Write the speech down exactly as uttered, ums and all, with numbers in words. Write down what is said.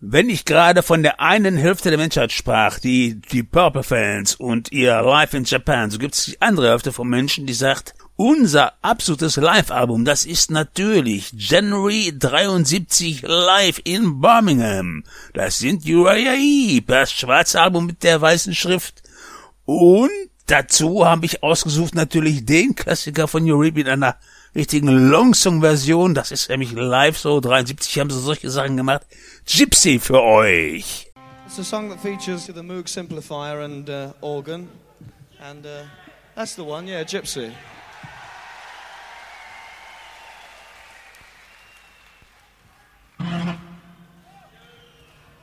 Wenn ich gerade von der einen Hälfte der Menschheit sprach, die die Purple-Fans und ihr Live in Japan, so gibt es die andere Hälfte von Menschen, die sagt, unser absolutes Live-Album, das ist natürlich January dreiundsiebzig live in Birmingham. Das sind Uriah Heep, das schwarze Album mit der weißen Schrift. Und dazu habe ich ausgesucht natürlich den Klassiker von Uriah Heep in einer richtigen Longsong-Version. Das ist nämlich live so, dreiundsiebzig haben sie solche Sachen gemacht. Gypsy für euch. It's a song that features the Moog Simplifier and uh, organ. And uh, that's the one, yeah, Gypsy.